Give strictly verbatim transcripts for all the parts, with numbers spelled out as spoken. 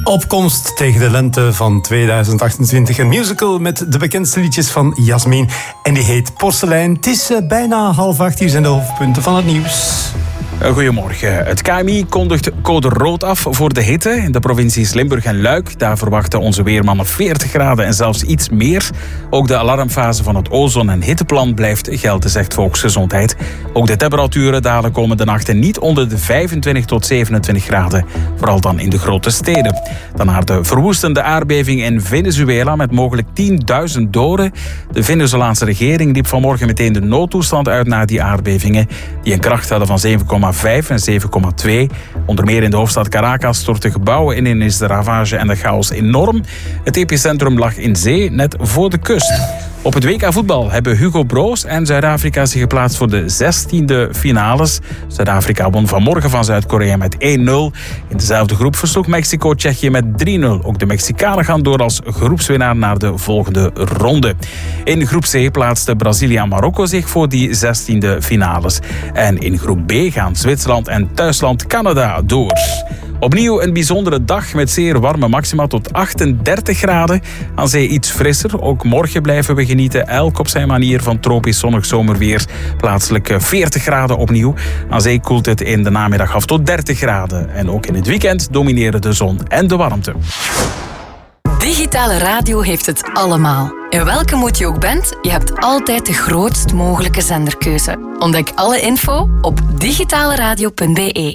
Opkomst tegen de lente van tweeduizend achtentwintig. Een musical met de bekendste liedjes van Jasmin. En die heet Porselein. Het is uh, bijna half acht. Hier zijn de hoofdpunten van het nieuws. Goedemorgen. Het K M I kondigt code rood af voor de hitte. In de provincies Limburg en Luik. Daar verwachten onze weermannen veertig graden en zelfs iets meer. Ook de alarmfase van het ozon- en hitteplan blijft gelden, zegt Volksgezondheid. Ook de temperaturen dalen komende nachten niet onder de vijfentwintig tot zevenentwintig graden. Vooral dan in de grote steden. Daarna de verwoestende aardbeving in Venezuela met mogelijk tienduizend doden. De Venezolaanse regering riep vanmorgen meteen de noodtoestand uit na die aardbevingen. Die een kracht hadden van zeven komma vijf en zeven komma twee. Onder meer in de hoofdstad Caracas stortten gebouwen in en is de ravage en de chaos enorm. Het epicentrum lag in zee, net voor de kust. Op het W K voetbal hebben Hugo Broos en Zuid-Afrika zich geplaatst voor de zestiende finales. Zuid-Afrika won vanmorgen van Zuid-Korea met één nul. In dezelfde groep versloeg Mexico Tsjechië met drie nul. Ook de Mexicanen gaan door als groepswinnaar naar de volgende ronde. In groep C plaatste Brazilië en Marokko zich voor die zestiende finales. En in groep B gaan Zwitserland en thuisland Canada door. Opnieuw een bijzondere dag met zeer warme maxima tot achtendertig graden. Aan zee iets frisser. Ook morgen blijven we genieten, elk op zijn manier, van tropisch zonnig zomerweer. Plaatselijk veertig graden opnieuw. Aan zee koelt het in de namiddag af tot dertig graden. En ook in het weekend domineren de zon en de warmte. Digitale radio heeft het allemaal. In welke moed je ook bent, je hebt altijd de grootst mogelijke zenderkeuze. Ontdek alle info op digitaleradio punt b e.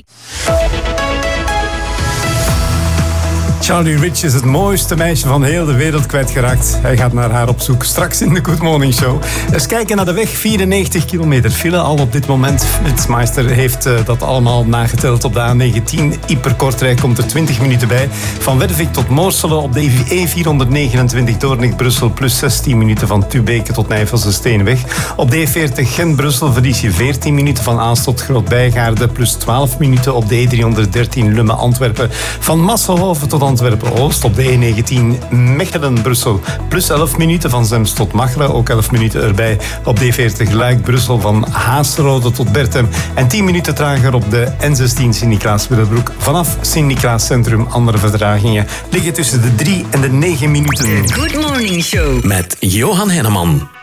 Charlie Rich is het mooiste meisje van heel de wereld kwijtgeraakt. Hij gaat naar haar op zoek straks in de Good Morning Show. Eens kijken naar de weg. vierennegentig kilometer file al op dit moment. Flitsmeister heeft uh, dat allemaal nageteld op de A negentien. Ieper-Kortrijk komt er twintig minuten bij. Van Wervik tot Moorselen op de E vierhonderdnegenentwintig Doornik-Brussel plus zestien minuten van Tubeke tot Nijvelse Steenweg. Op de E veertig Gent-Brussel verlies je veertien minuten van Aalst tot Groot-Bijgaarde plus twaalf minuten op de E driehonderddertien Lummen-Antwerpen. Van Masselhoven tot Antwerpen-Oost op de E negentien Mechelen-Brussel plus elf minuten van Zems tot Machelen, ook elf minuten erbij op de E veertig Luik-Brussel van Haasrode tot Bertem en tien minuten trager op de N zestien Sint-Niklaas-Willebroek. Vanaf Sint-Niklaas Centrum andere vertragingen liggen tussen de drie en de negen minuten. Good Morning Show met Johan Henneman.